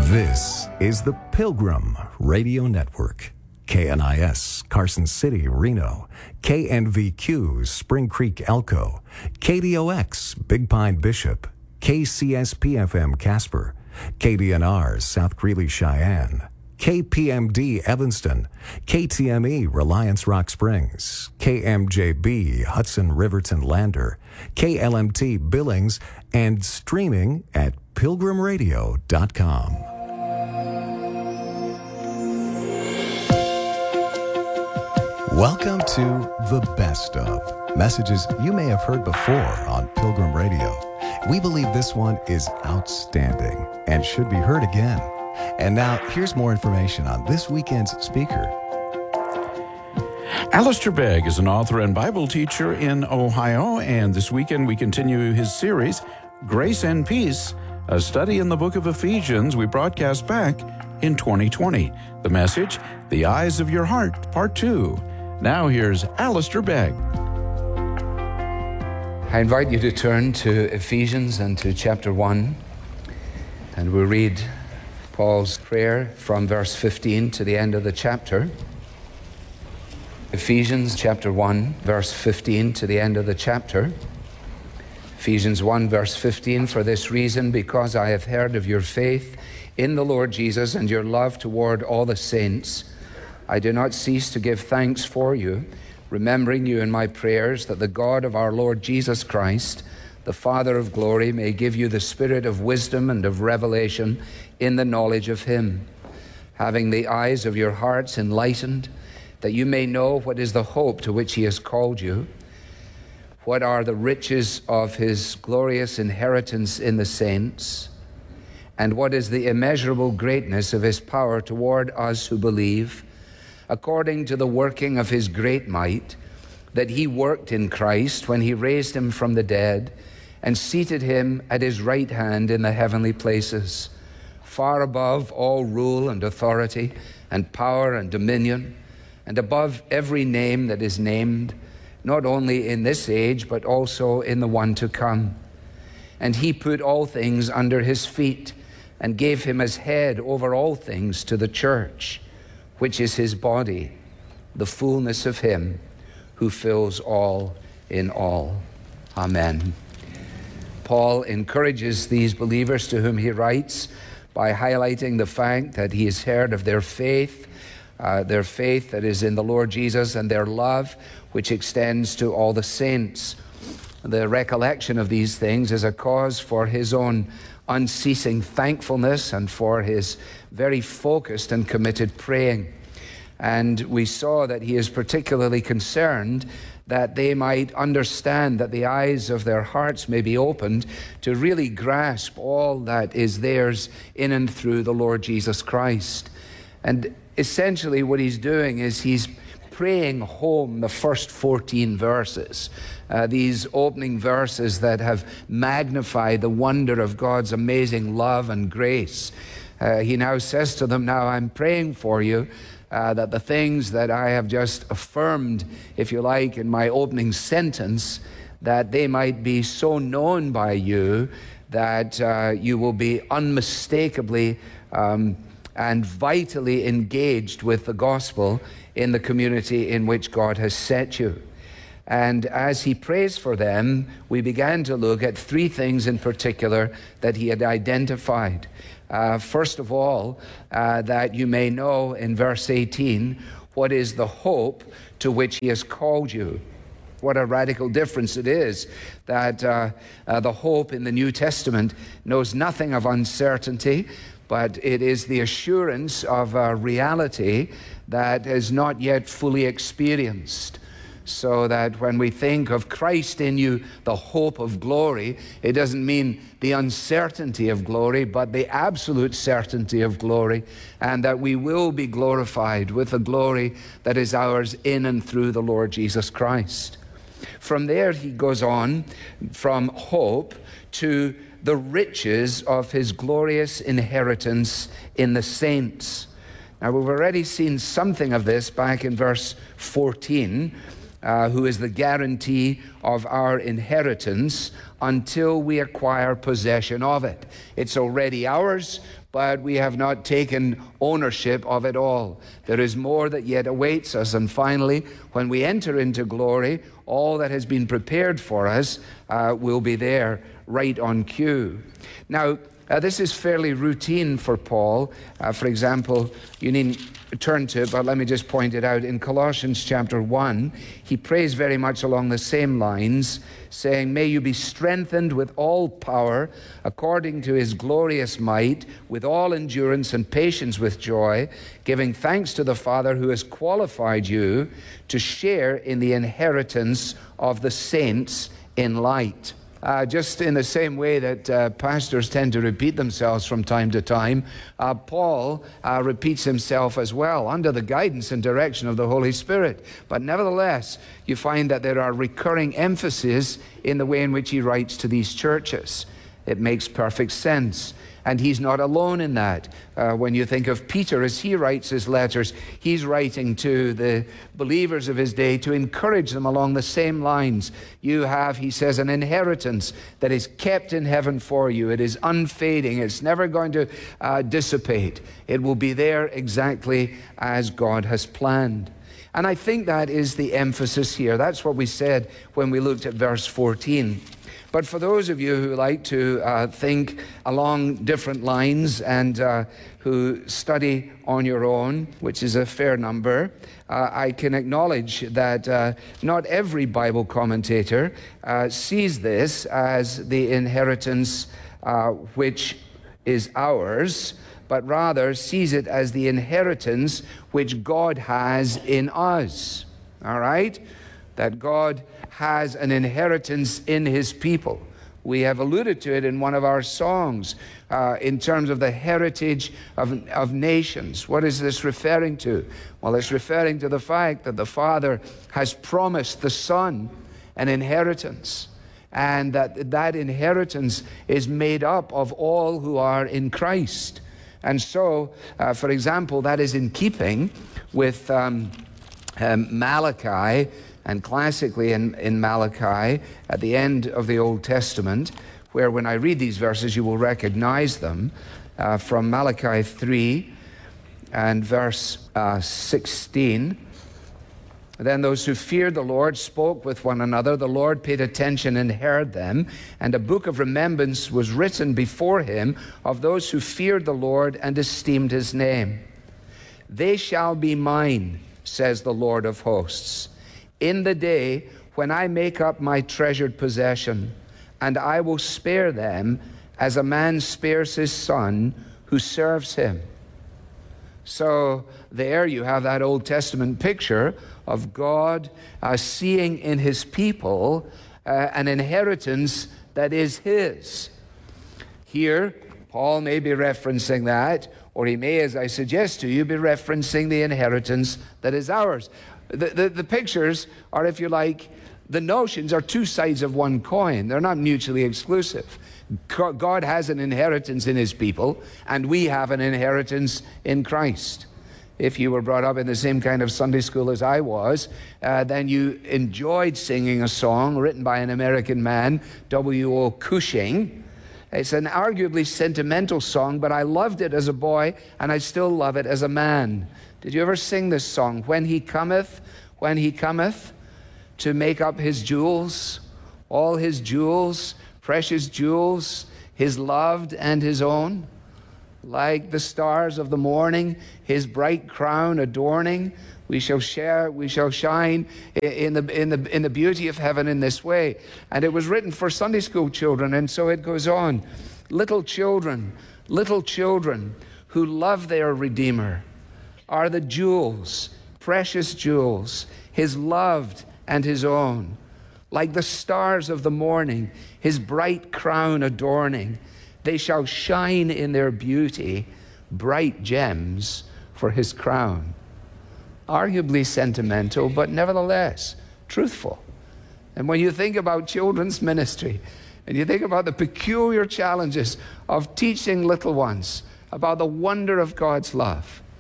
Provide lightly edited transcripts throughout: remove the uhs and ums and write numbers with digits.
This is the Pilgrim Radio Network. KNIS, Carson City, Reno. KNVQ, Spring Creek, Elko. KDOX, Big Pine, Bishop. KCSP-FM, Casper. KDNR, South Greeley, Cheyenne. KPMD, Evanston. KTME, Reliance Rock Springs. KMJB, Hudson Riverton, Lander. KLMT, Billings, and streaming at pilgrimradio.com. Welcome to The Best Of, messages you may have heard before on Pilgrim Radio. We believe this one is outstanding and should be heard again. And now, here's more information on this weekend's speaker. Alistair Begg is an author and Bible teacher in Ohio, and this weekend we continue his series, Grace and Peace, a study in the book of Ephesians we broadcast back in 2020. The message, The Eyes of Your Heart, Part 2. Now here's Alistair Begg. I invite you to turn to Ephesians and to chapter 1, and we'll read Paul's prayer from verse 15 to the end of the chapter. Ephesians chapter 1, verse 15 to the end of the chapter. Ephesians 1, verse 15, for this reason, because I have heard of your faith in the Lord Jesus and your love toward all the saints, I do not cease to give thanks for you, remembering you in my prayers, that the God of our Lord Jesus Christ, the Father of glory, may give you the spirit of wisdom and of revelation in the knowledge of him, having the eyes of your hearts enlightened, that you may know what is the hope to which he has called you, what are the riches of his glorious inheritance in the saints, and what is the immeasurable greatness of his power toward us who believe, according to the working of his great might, that he worked in Christ when he raised him from the dead and seated him at his right hand in the heavenly places, far above all rule and authority and power and dominion, and above every name that is named, not only in this age, but also in the one to come. And he put all things under his feet and gave him as head over all things to the church, which is his body, the fullness of him who fills all in all. Amen. Paul encourages these believers to whom he writes by highlighting the fact that he has heard of their faith that is in the Lord Jesus, and their love, which extends to all the saints. The recollection of these things is a cause for his own unceasing thankfulness and for his very focused and committed praying. And we saw that he is particularly concerned that they might understand, that the eyes of their hearts may be opened to really grasp all that is theirs in and through the Lord Jesus Christ. And essentially what he's doing is he's praying home the first 14 verses, these opening verses that have magnified the wonder of God's amazing love and grace. He now says to them, now I'm praying for you that the things that I have just affirmed, if you like, in my opening sentence, that they might be so known by you that you will be unmistakably and vitally engaged with the gospel in the community in which God has set you. And as he prays for them, we began to look at three things in particular that he had identified. First of all, that you may know in verse 18 what is the hope to which he has called you. What a radical difference it is that the hope in the New Testament knows nothing of uncertainty, but it is the assurance of a reality that is not yet fully experienced. So that when we think of Christ in you, the hope of glory, it doesn't mean the uncertainty of glory, but the absolute certainty of glory, and that we will be glorified with the glory that is ours in and through the Lord Jesus Christ. From there, he goes on from hope to the riches of his glorious inheritance in the saints. Now, we've already seen something of this back in verse 14, who is the guarantee of our inheritance until we acquire possession of it. It's already ours, but we have not taken ownership of it all. There is more that yet awaits us. And finally, when we enter into glory, all that has been prepared for us will be there right on cue. Now, this is fairly routine for Paul. For example, you needn't turn to it, but let me just point it out. In Colossians chapter 1, he prays very much along the same lines, saying, "May you be strengthened with all power, according to his glorious might, with all endurance and patience with joy, giving thanks to the Father who has qualified you to share in the inheritance of the saints in light." Just in the same way that pastors tend to repeat themselves from time to time, Paul repeats himself as well under the guidance and direction of the Holy Spirit. But nevertheless, you find that there are recurring emphases in the way in which he writes to these churches. It makes perfect sense. And he's not alone in that. When you think of Peter, as he writes his letters, he's writing to the believers of his day to encourage them along the same lines. You have, he says, an inheritance that is kept in heaven for you. It is unfading. It's never going to dissipate. It will be there exactly as God has planned. And I think that is the emphasis here. That's what we said when we looked at verse 14. But for those of you who like to think along different lines and who study on your own, which is a fair number, I can acknowledge that not every Bible commentator sees this as the inheritance which is ours, but rather sees it as the inheritance which God has in us. All right? That God has an inheritance in his people. We have alluded to it in one of our songs in terms of the heritage of nations. What is this referring to? Well, it's referring to the fact that the Father has promised the Son an inheritance, and that inheritance is made up of all who are in Christ. And so, for example, that is in keeping with Malachi. And classically in Malachi, at the end of the Old Testament, where when I read these verses, you will recognize them, from Malachi 3 and verse 16. Then those who feared the Lord spoke with one another. The Lord paid attention and heard them. And a book of remembrance was written before him of those who feared the Lord and esteemed his name. They shall be mine, says the Lord of hosts, in the day when I make up my treasured possession, and I will spare them as a man spares his son who serves him. So there you have that Old Testament picture of God seeing in his people an inheritance that is his. Here, Paul may be referencing that, or he may, as I suggest to you, be referencing the inheritance that is ours. The pictures are, if you like, the notions are two sides of one coin. They're not mutually exclusive. God has an inheritance in his people, and we have an inheritance in Christ. If you were brought up in the same kind of Sunday school as I was, then you enjoyed singing a song written by an American man, W.O. Cushing. It's an arguably sentimental song, but I loved it as a boy, and I still love it as a man. Did you ever sing this song? When he cometh to make up his jewels, all his jewels, precious jewels, his loved and his own, like the stars of the morning, his bright crown adorning, we shall shine in the beauty of heaven in this way. And it was written for Sunday school children, and so it goes on. Little children who love their Redeemer are the jewels, precious jewels, his loved and his own. Like the stars of the morning, his bright crown adorning, they shall shine in their beauty, bright gems for his crown. Arguably sentimental, but nevertheless truthful. And when you think about children's ministry, and you think about the peculiar challenges of teaching little ones about the wonder of God's love,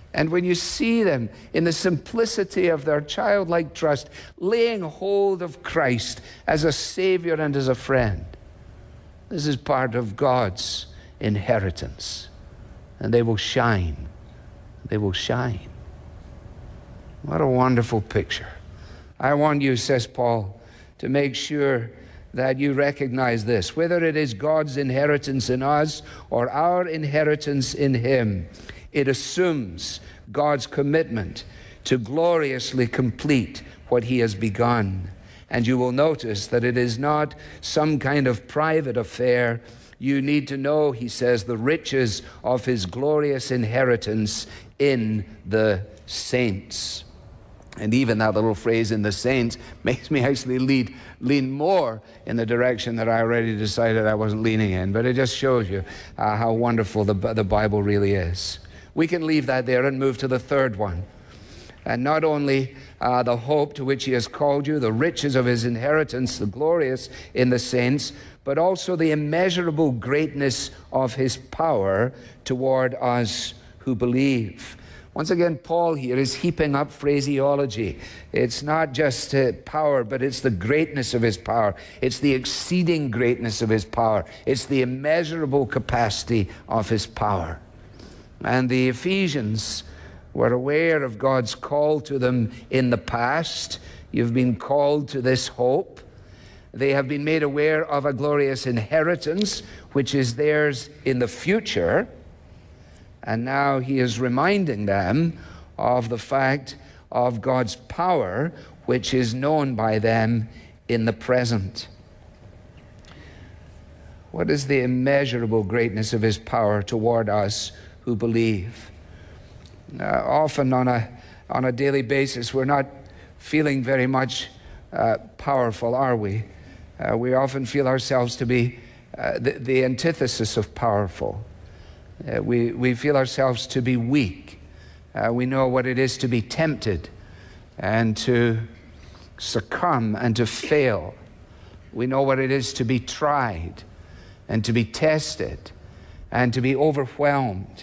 And when you see them in the simplicity of their childlike trust, laying hold of Christ as a Savior and as a friend, this is part of God's inheritance. And they will shine. They will shine. What a wonderful picture. I want you, says Paul, to make sure that you recognize this. Whether it is God's inheritance in us or our inheritance in Him, it assumes God's commitment to gloriously complete what He has begun. And you will notice that it is not some kind of private affair. You need to know, he says, the riches of His glorious inheritance in the saints. And even that little phrase, in the saints, makes me actually lean more in the direction that I already decided I wasn't leaning in. But it just shows you how wonderful the Bible really is. We can leave that there and move to the third one. And not only the hope to which He has called you, the riches of His inheritance, the glorious in the saints, but also the immeasurable greatness of His power toward us who believe. Once again, Paul here is heaping up phraseology. It's not just power, but it's the greatness of His power. It's the exceeding greatness of His power. It's the immeasurable capacity of His power. And the Ephesians were aware of God's call to them in the past. You've been called to this hope. They have been made aware of a glorious inheritance, which is theirs in the future. And now he is reminding them of the fact of God's power, which is known by them in the present. What is the immeasurable greatness of His power toward us who believe? Often on a daily basis, we're not feeling very much powerful, are we? We often feel ourselves to be the antithesis of powerful. We feel ourselves to be weak. We know what it is to be tempted and to succumb and to fail. We know what it is to be tried and to be tested and to be overwhelmed.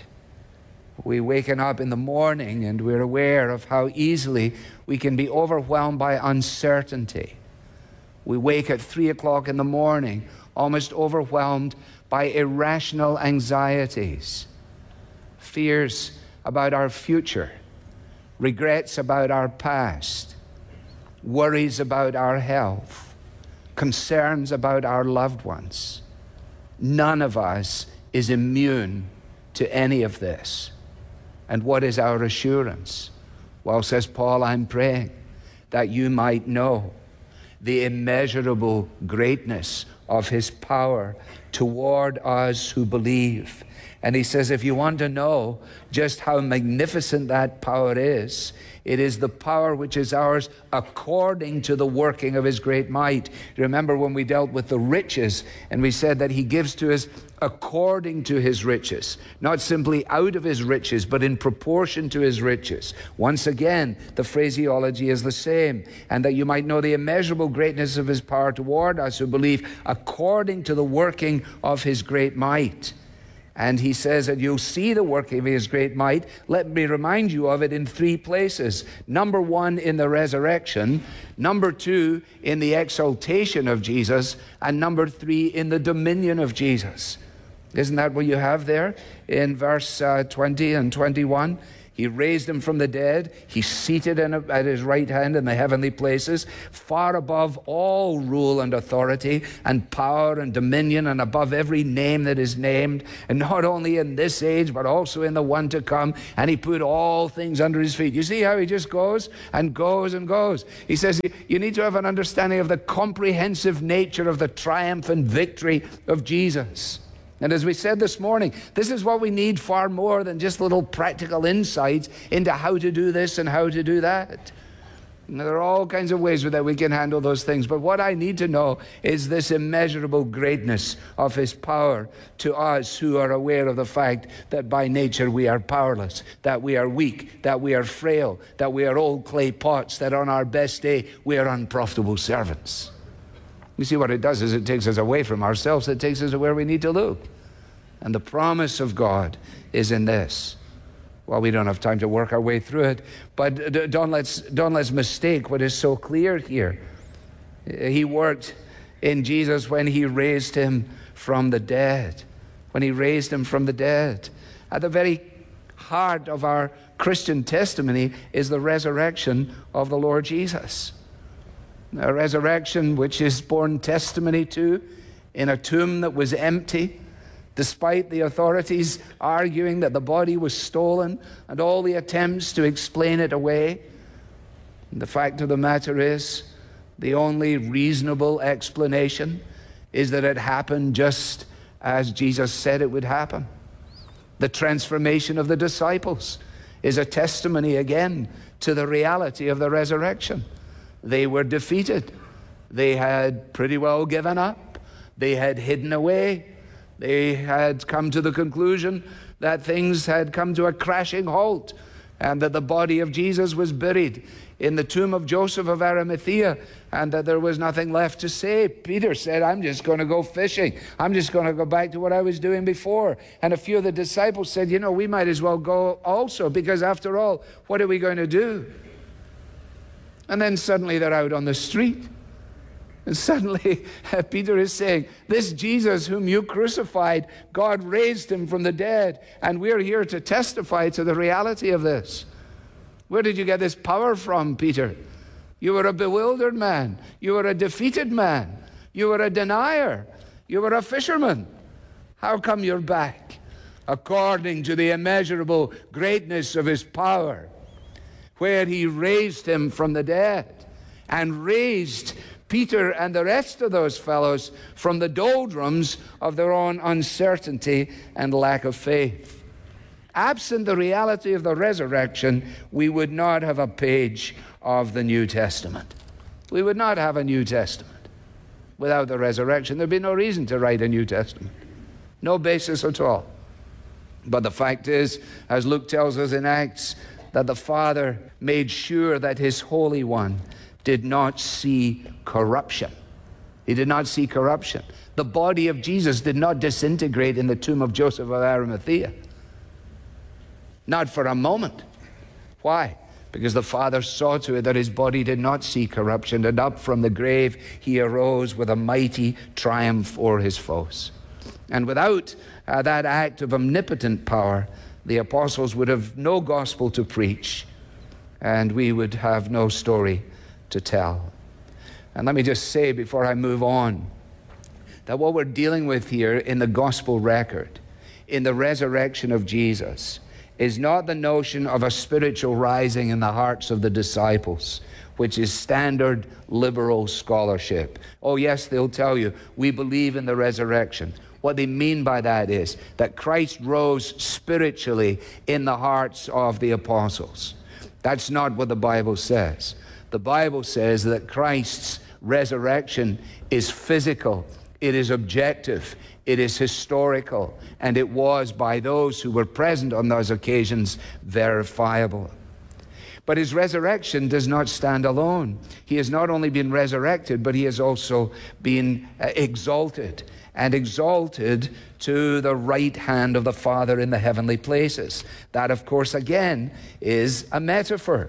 We waken up in the morning and we're aware of how easily we can be overwhelmed by uncertainty. We wake at 3 o'clock in the morning, almost overwhelmed by irrational anxieties, fears about our future, regrets about our past, worries about our health, concerns about our loved ones. None of us is immune to any of this. And what is our assurance? Well, says Paul, I'm praying that you might know the immeasurable greatness of His power toward us who believe. And he says, if you want to know just how magnificent that power is, it is the power which is ours according to the working of His great might. Remember when we dealt with the riches, and we said that He gives to us according to His riches, not simply out of His riches, but in proportion to His riches. Once again, the phraseology is the same. And that you might know the immeasurable greatness of His power toward us who believe, according to the working of His great might. And he says that you'll see the working of His great might. Let me remind you of it in 3 places. Number 1, in the resurrection. Number 2, in the exaltation of Jesus. And number 3, in the dominion of Jesus. Isn't that what you have there in verse 20 and 21? He raised Him from the dead. He seated Him at His right hand in the heavenly places, far above all rule and authority and power and dominion, and above every name that is named, and not only in this age, but also in the one to come. And He put all things under His feet. You see how He just goes and goes and goes. He says you need to have an understanding of the comprehensive nature of the triumph and victory of Jesus. And as we said this morning, this is what we need far more than just little practical insights into how to do this and how to do that. And there are all kinds of ways that we can handle those things. But what I need to know is this immeasurable greatness of His power to us who are aware of the fact that by nature we are powerless, that we are weak, that we are frail, that we are old clay pots, that on our best day we are unprofitable servants. You see, what it does is it takes us away from ourselves. It takes us to where we need to look. And the promise of God is in this, Well, we don't have time to work our way through it, but don't let's mistake what is so clear here. He worked in Jesus when he raised him from the dead. When he raised him from the dead. At the very heart of our Christian testimony is the resurrection of the Lord Jesus. A resurrection which is borne testimony to in a tomb that was empty, despite the authorities arguing that the body was stolen and all the attempts to explain it away. And the fact of the matter is, the only reasonable explanation is that it happened just as Jesus said it would happen. The transformation of the disciples is a testimony again to the reality of the resurrection. They were defeated. They had pretty well given up. They had hidden away. They had come to the conclusion that things had come to a crashing halt and that the body of Jesus was buried in the tomb of Joseph of Arimathea and that there was nothing left to say. Peter said, I'm just going to go fishing. I'm just going to go back to what I was doing before. And a few of the disciples said, we might as well go also, because after all, what are we going to do? And then suddenly they're out on the street. And suddenly Peter is saying, this Jesus whom you crucified, God raised him from the dead. And we're here to testify to the reality of this. Where did you get this power from, Peter? You were a bewildered man. You were a defeated man. You were a denier. You were a fisherman. How come you're back? According to the immeasurable greatness of his power, where he raised him from the dead and raised Peter and the rest of those fellows from the doldrums of their own uncertainty and lack of faith. Absent the reality of the resurrection, we would not have a page of the New Testament. We would not have a New Testament. Without the resurrection, there'd be no reason to write a New Testament. No basis at all. But the fact is, as Luke tells us in Acts, that the Father made sure that his Holy One did not see corruption. He did not see corruption. The body of Jesus did not disintegrate in the tomb of Joseph of Arimathea. Not for a moment. Why? Because the Father saw to it that his body did not see corruption, and up from the grave he arose with a mighty triumph o'er his foes. And without that act of omnipotent power, the apostles would have no gospel to preach, and we would have no story to tell. And let me just say before I move on, that what we're dealing with here in the gospel record, in the resurrection of Jesus, is not the notion of a spiritual rising in the hearts of the disciples, which is standard liberal scholarship. Oh yes, they'll tell you, we believe in the resurrection. What they mean by that is that Christ rose spiritually in the hearts of the apostles. That's not what the Bible says. The Bible says that Christ's resurrection is physical, it is objective, it is historical, and it was, by those who were present on those occasions, verifiable. But his resurrection does not stand alone. He has not only been resurrected, but he has also been exalted, and exalted to the right hand of the Father in the heavenly places. That, of course, again, is a metaphor.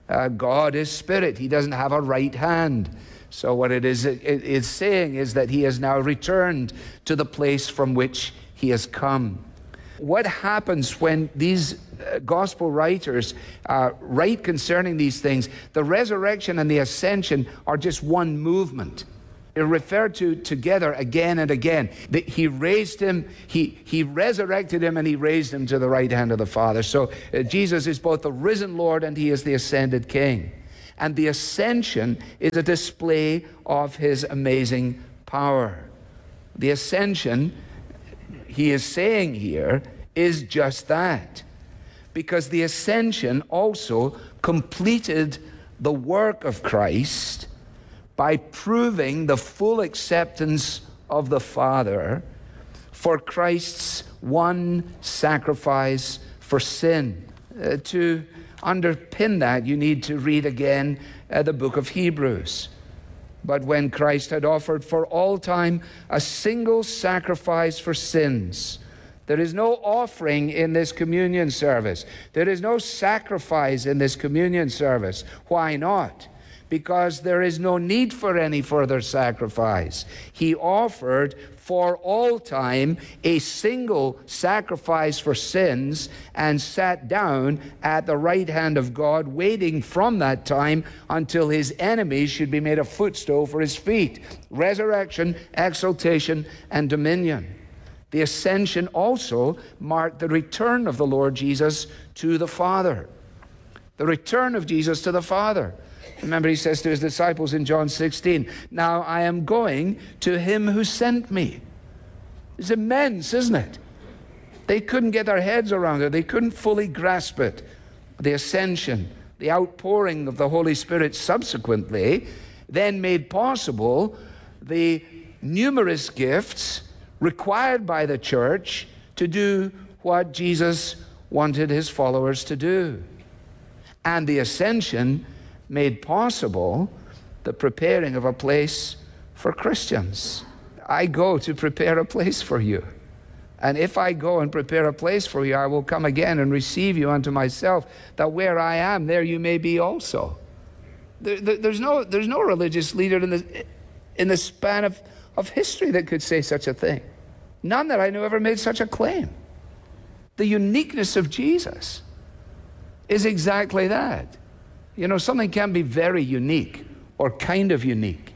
God is spirit. He doesn't have a right hand. So what it's saying is that he has now returned to the place from which he has come. What happens when these gospel writers write concerning these things? The resurrection and the ascension are just one movement. They're referred to together again and again. He raised him, he resurrected him, and he raised him to the right hand of the Father. So Jesus is both the risen Lord and he is the ascended King. And the ascension is a display of his amazing power. The ascension, he is saying here, is just that. Because the ascension also completed the work of Christ by proving the full acceptance of the Father for Christ's one sacrifice for sin. To underpin that, you need to read again the book of Hebrews. But when Christ had offered for all time a single sacrifice for sins, There is no offering in this communion service. There is no sacrifice in this communion service. Why not? Because there is no need for any further sacrifice. He offered for all time a single sacrifice for sins and sat down at the right hand of God, waiting from that time until his enemies should be made a footstool for his feet. Resurrection, exaltation, and dominion. The ascension also marked the return of the Lord Jesus to the Father. The return of Jesus to the Father. Remember, he says to his disciples in John 16, "Now I am going to him who sent me." It's immense, isn't it? They couldn't get their heads around it. They couldn't fully grasp it. The ascension, the outpouring of the Holy Spirit subsequently, then made possible the numerous gifts required by the church to do what Jesus wanted his followers to do. And the ascension made possible the preparing of a place for Christians. I go to prepare a place for you. And if I go and prepare a place for you, I will come again and receive you unto myself, that where I am, there you may be also. There's no religious leader in the span of history that could say such a thing. None that I know ever made such a claim. The uniqueness of Jesus is exactly that. You know, something can be very unique or kind of unique.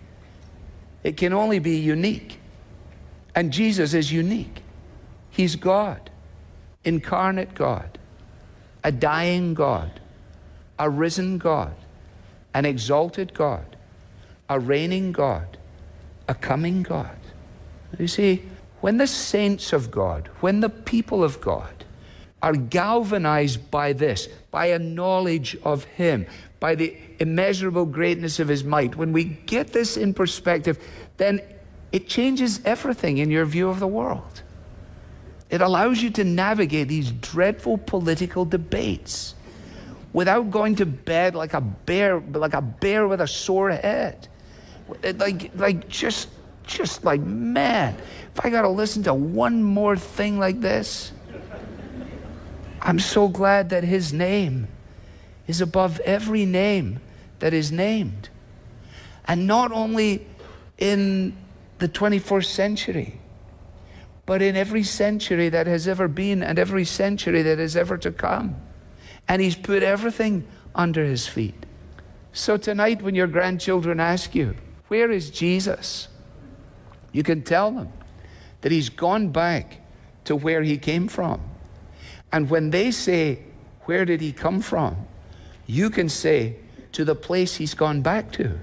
It can only be unique. And Jesus is unique. He's God, incarnate God, a dying God, a risen God, an exalted God, a reigning God, a coming God. You see, when the saints of God, when the people of God are galvanized by this, by a knowledge of Him, by the immeasurable greatness of His might, when we get this in perspective, then it changes everything in your view of the world. It allows you to navigate these dreadful political debates without going to bed like a bear with a sore head. Just like, man, if I got to listen to one more thing like this. I'm so glad that His name is above every name that is named. And not only in the 21st century, but in every century that has ever been and every century that is ever to come. And He's put everything under His feet. So tonight when your grandchildren ask you, where is Jesus? You can tell them that He's gone back to where He came from. And when they say, where did He come from? You can say, to the place He's gone back to.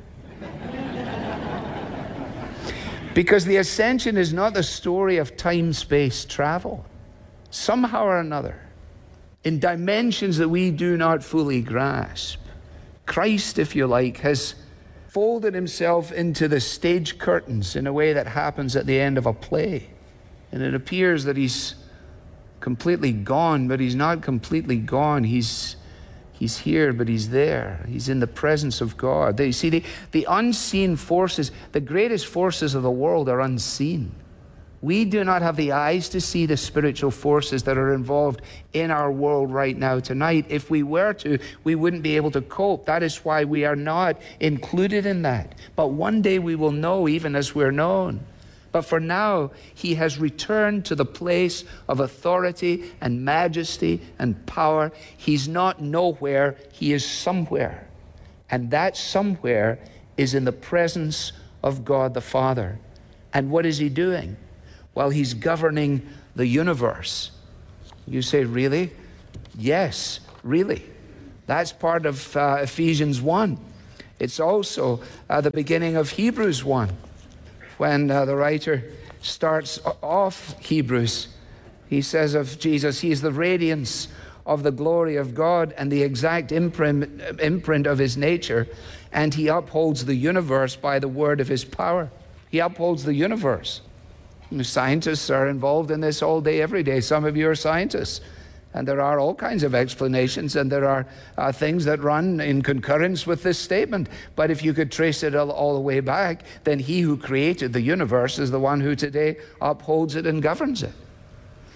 Because the ascension is not the story of time-space travel. Somehow or another, in dimensions that we do not fully grasp, Christ, if you like, has folded Himself into the stage curtains in a way that happens at the end of a play. And it appears that He's completely gone, but He's not completely gone. He's here, but He's there. He's in the presence of God. You see, the unseen forces, the greatest forces of the world are unseen. We do not have the eyes to see the spiritual forces that are involved in our world right now tonight. If we were to, we wouldn't be able to cope. That is why we are not included in that. But one day we will know, even as we're known. But for now, He has returned to the place of authority and majesty and power. He's not nowhere, He is somewhere. And that somewhere is in the presence of God the Father. And what is He doing? Well, He's governing the universe. You say, really? Yes, really. That's part of Ephesians 1. It's also the beginning of Hebrews 1. When the writer starts off Hebrews, he says of Jesus, He is the radiance of the glory of God and the exact imprint of His nature, and He upholds the universe by the word of His power. He upholds the universe. And scientists are involved in this all day, every day. Some of you are scientists. And there are all kinds of explanations, and there are things that run in concurrence with this statement. But if you could trace it all the way back, then He who created the universe is the one who today upholds it and governs it.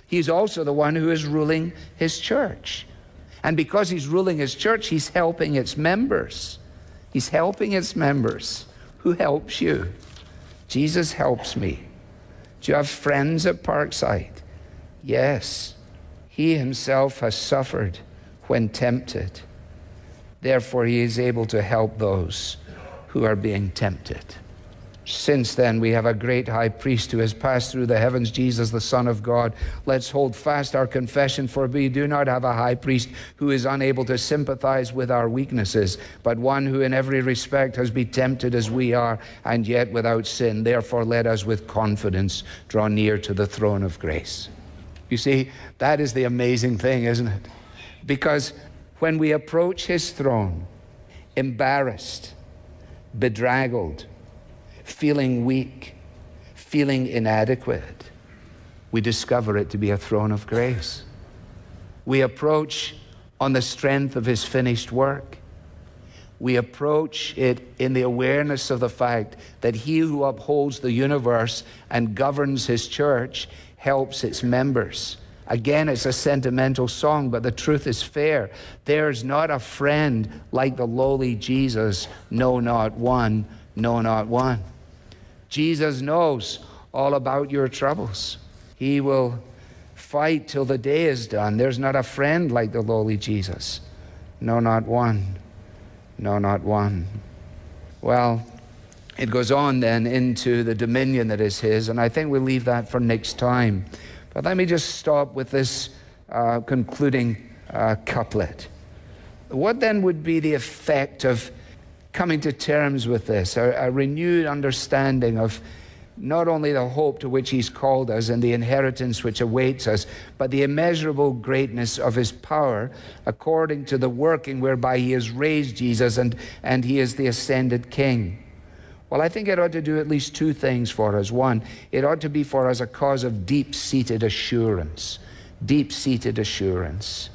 He's also the one who is ruling his church. And because he's ruling his church, he's helping its members. He's helping its members. Who helps you? Jesus helps me. Do you have friends at Parkside? Yes. He himself has suffered when tempted. Therefore, he is able to help those who are being tempted. Since then, we have a great high priest who has passed through the heavens, Jesus, the Son of God. Let's hold fast our confession, for we do not have a high priest who is unable to sympathize with our weaknesses, but one who in every respect has been tempted as we are, and yet without sin. Therefore, let us with confidence draw near to the throne of grace. You see, that is the amazing thing, isn't it? Because when we approach his throne, embarrassed, bedraggled, feeling weak, feeling inadequate, we discover it to be a throne of grace. We approach on the strength of his finished work. We approach it in the awareness of the fact that he who upholds the universe and governs his church helps its members. Again, it's a sentimental song, but the truth is fair. There's not a friend like the lowly Jesus, no, not one, no, not one. Jesus knows all about your troubles. He will fight till the day is done. There's not a friend like the lowly Jesus. No, not one. No, not one. Well, it goes on then into the dominion that is his, and I think we'll leave that for next time. But let me just stop with this concluding couplet. What then would be the effect of coming to terms with this, a renewed understanding of not only the hope to which he's called us and the inheritance which awaits us, but the immeasurable greatness of his power according to the working whereby he has raised Jesus and he is the ascended King? Well, I think it ought to do at least two things for us. One, it ought to be for us a cause of deep-seated assurance. Deep-seated assurance.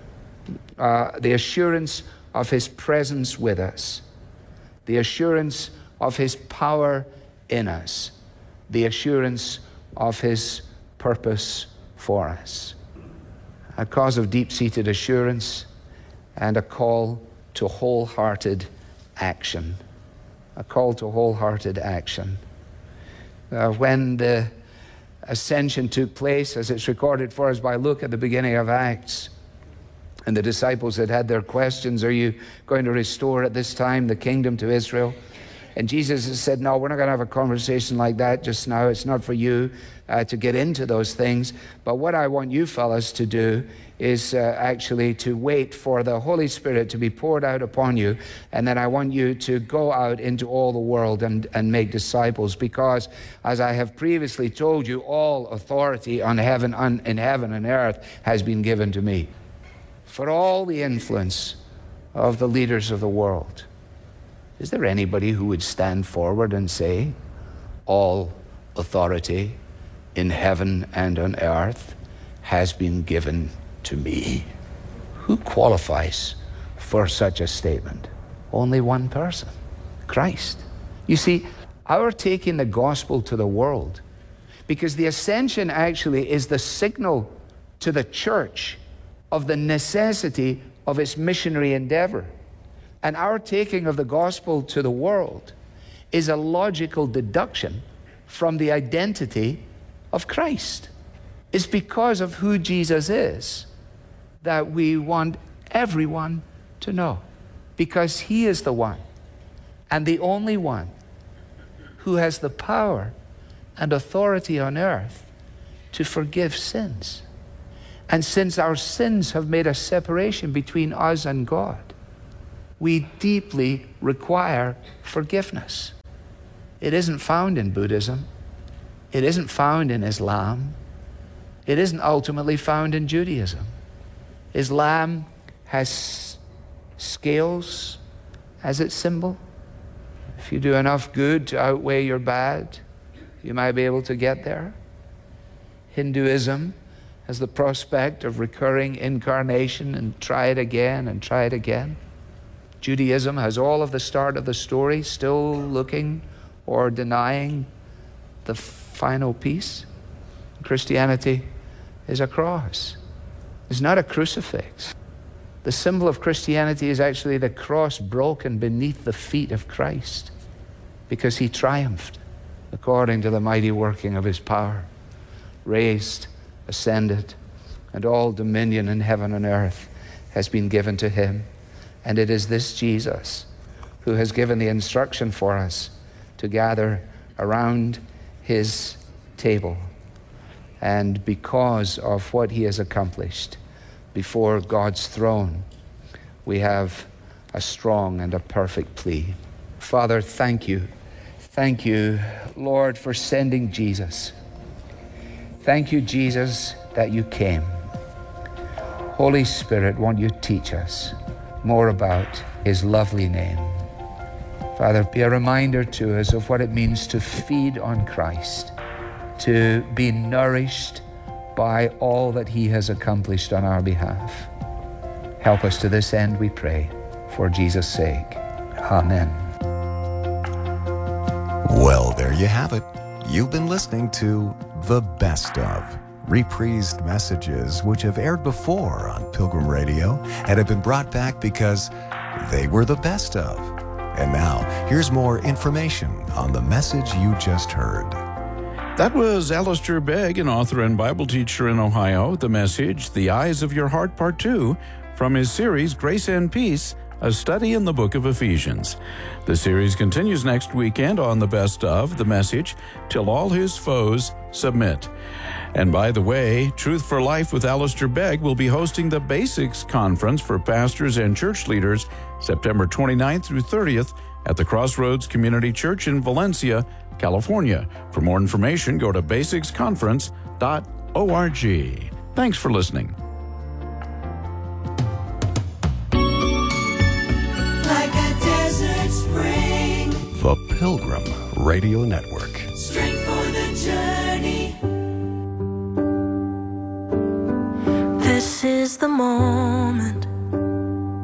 The assurance of his presence with us. The assurance of his power in us. The assurance of his purpose for us. A cause of deep-seated assurance and a call to wholehearted action. A call to wholehearted action. When the ascension took place, as it's recorded for us by Luke at the beginning of Acts, and the disciples had their questions, are you going to restore at this time the kingdom to Israel? And Jesus has said, no, we're not going to have a conversation like that just now. It's not for you to get into those things. But what I want you fellas to do is actually to wait for the Holy Spirit to be poured out upon you. And then I want you to go out into all the world and make disciples. Because, as I have previously told you, all authority in heaven and earth has been given to me. For all the influence of the leaders of the world, is there anybody who would stand forward and say, all authority in heaven and on earth has been given to me? Who qualifies for such a statement? Only one person, Christ. You see, our taking the gospel to the world, because the ascension actually is the signal to the church of the necessity of its missionary endeavor. And our taking of the gospel to the world is a logical deduction from the identity of Christ. It's because of who Jesus is that we want everyone to know. Because he is the one and the only one who has the power and authority on earth to forgive sins. And since our sins have made a separation between us and God, we deeply require forgiveness. It isn't found in Buddhism. It isn't found in Islam. It isn't ultimately found in Judaism. Islam has scales as its symbol. If you do enough good to outweigh your bad, you might be able to get there. Hinduism has the prospect of recurring incarnation and try it again and try it again. Judaism has all of the start of the story, still looking or denying the final piece. Christianity is a cross. It's not a crucifix. The symbol of Christianity is actually the cross broken beneath the feet of Christ, because he triumphed according to the mighty working of his power, raised, ascended, and all dominion in heaven and earth has been given to him. And it is this Jesus who has given the instruction for us to gather around his table. And because of what he has accomplished before God's throne, we have a strong and a perfect plea. Father, thank you. Thank you, Lord, for sending Jesus. Thank you, Jesus, that you came. Holy Spirit, won't you teach us more about his lovely name? Father, be a reminder to us of what it means to feed on Christ, to be nourished by all that he has accomplished on our behalf. Help us to this end, we pray, for Jesus' sake. Amen. Well, there you have it. You've been listening to The Best Of, reprised messages which have aired before on Pilgrim Radio and have been brought back because they were the best of. And now, here's more information on the message you just heard. That was Alistair Begg, an author and Bible teacher in Ohio. The message, The Eyes of Your Heart, Part 2, from his series, Grace and Peace, a study in the book of Ephesians. The series continues next weekend on The Best Of, the message, Till All His Foes Submit. And by the way, Truth for Life with Alistair Begg will be hosting the Basics Conference for pastors and church leaders September 29th through 30th at the Crossroads Community Church in Valencia, California. For more information, go to basicsconference.org. Thanks for listening. Like a desert spring, The Pilgrim Radio Network. strength for the journey. This is the moment